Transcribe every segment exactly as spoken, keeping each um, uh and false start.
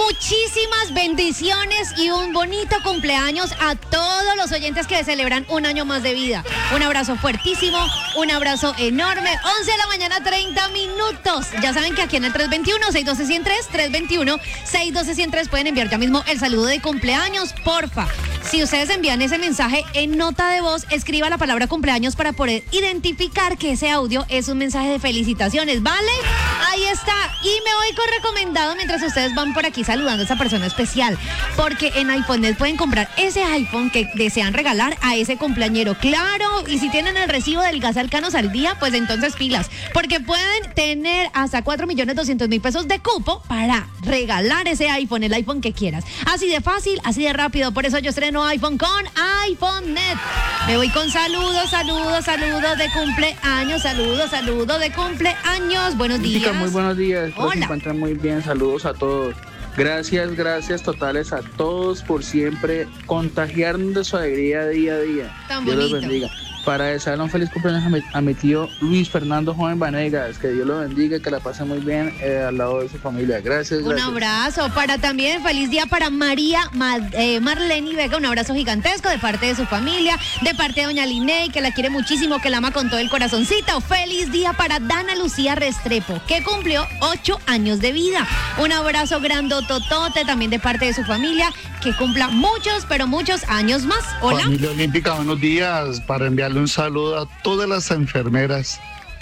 Muchísimas bendiciones y un bonito cumpleaños a todos los oyentes que celebran un año más de vida. Un abrazo fuertísimo, un abrazo enorme. once de la mañana, treinta minutos. Ya saben que aquí en el tres veintiuno, seis doce, ciento tres, tres veintiuno, seis doce, ciento tres pueden enviar ya mismo el saludo de cumpleaños, porfa. Si ustedes envían ese mensaje en nota de voz, escriba la palabra cumpleaños para poder identificar que ese audio es un mensaje de felicitaciones, ¿vale? Ahí está. Y me voy con recomendado mientras ustedes van por aquí saludando a esa persona especial, porque en iPhoneNet pueden comprar ese iPhone que desean regalar a ese cumpleañero. Claro, y si tienen el recibo del gas Alcanos al día, pues entonces pilas, porque pueden tener hasta cuatro millones doscientos mil pesos de cupo para regalar ese iPhone, el iPhone que quieras. Así de fácil, así de rápido. Por eso yo estreno iPhone con iPhoneNet. Me voy con saludos, saludos, saludos de cumpleaños, saludos, saludos de cumpleaños. Buenos días. Chica, muy buenos días. Espero Hola. se encuentran muy bien. Saludos a todos. Gracias, gracias totales a todos por siempre contagiarnos de su alegría día a día. Tan Dios los bonito. bendiga. Para desearle un feliz cumpleaños a mi, a mi tío Luis Fernando Joven Vanegas, que Dios lo bendiga y que la pase muy bien eh, al lado de su familia. Gracias, Un gracias. abrazo para también, feliz día para María Ma- eh, Marlene Vega, un abrazo gigantesco de parte de su familia, de parte de doña Liney, que la quiere muchísimo, que la ama con todo el corazoncito. Feliz día para Dana Lucía Restrepo, que cumplió ocho años de vida. Un abrazo grandototote también de parte de su familia, que cumpla muchos, pero muchos años más. Hola. Familia Olímpica, buenos días. Para enviarle un saludo a todas las enfermeras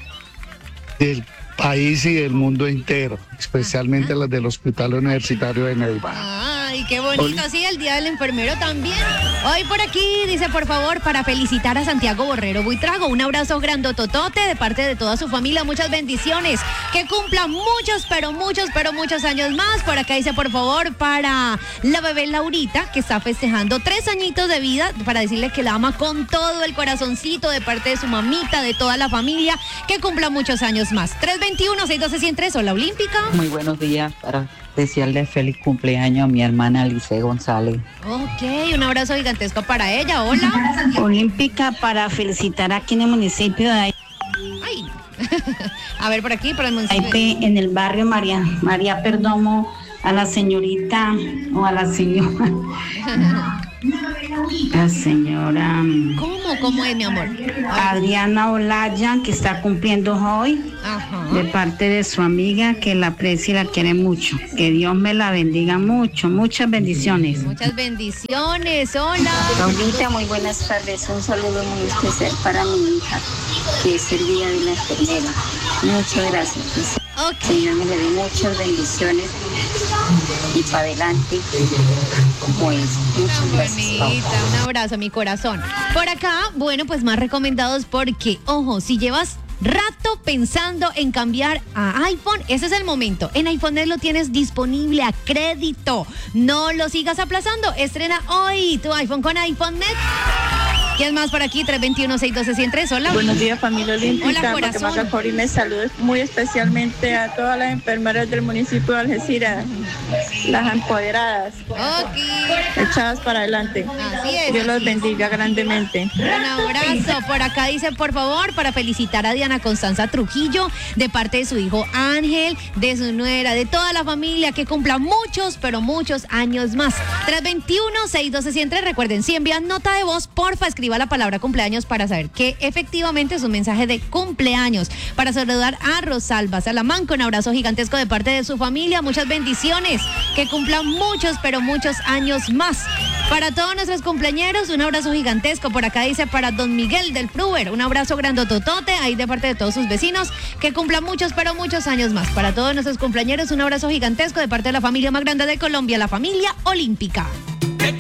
del país y del mundo entero, especialmente las del Hospital Universitario de Neiva. Ay, qué bonito, sí, el día del enfermero también. Hoy por aquí dice, por favor, para felicitar a Santiago Borrero Buitrago, un abrazo grandototote de parte de toda su familia, muchas bendiciones, que cumpla muchos, pero muchos, pero muchos años más. Por acá dice, por favor, para la bebé Laurita, que está festejando tres añitos de vida, para decirle que la ama con todo el corazoncito de parte de su mamita, de toda la familia, que cumpla muchos años más. tres veintiuno, seis doce, ciento tres, hola Olímpica. Muy buenos días para desearle feliz cumpleaños a mi hermana Alice González. Ok, un abrazo gigantesco para ella, hola. Olímpica para felicitar aquí en el municipio de Ay. A ver, por aquí, por el municipio. Aipe, en el barrio María, María Perdomo, a la señorita o a la señora, la señora ¿Cómo? ¿Cómo es, mi amor? Adriana Olaya, que está cumpliendo hoy, Ajá. de parte de su amiga, que la aprecia y la quiere mucho. Que Dios me la bendiga mucho, muchas bendiciones. Muchas bendiciones, hola. Paulita, muy buenas tardes. Un saludo muy especial para mi hija, que es el día de la enfermera. Muchas gracias. Ok. Señor me le dé muchas bendiciones y para adelante. Pues, muchas Tan gracias. bonita, un abrazo a mi corazón. Por acá, bueno, pues más recomendados porque, ojo, si llevas rato pensando en cambiar a iPhone, ese es el momento. En iPhoneNet lo tienes disponible a crédito. No lo sigas aplazando. Estrena hoy tu iPhone con iPhoneNet. ¿Quién más por aquí? tres veintiuno, seis doce, ciento tres, hola. Buenos días, familia Olímpica. Hola, corazón. Macacorí, me saludo muy especialmente a todas las enfermeras del municipio de Algeciras, las empoderadas, Ok. echadas para adelante. Así es. Dios los bendiga grandemente. Un abrazo. Por acá dice, por favor, para felicitar a Diana Constanza Trujillo, de parte de su hijo Ángel, de su nuera, de toda la familia, que cumpla muchos, pero muchos años más. tres veintiuno, seis doce, ciento tres. Recuerden, si envían nota de voz, porfa, escriba la palabra cumpleaños para saber que efectivamente es un mensaje de cumpleaños. Para saludar a Rosalba Salamanca, un abrazo gigantesco de parte de su familia. Muchas bendiciones. Que cumplan muchos, pero muchos años más. Para todos nuestros cumpleañeros, un abrazo gigantesco. Por acá dice para don Miguel del Fruber, un abrazo grandototote ahí de parte de todos sus vecinos. Que cumplan muchos, pero muchos años más. Para todos nuestros cumpleañeros, un abrazo gigantesco de parte de la familia más grande de Colombia, la familia Olímpica.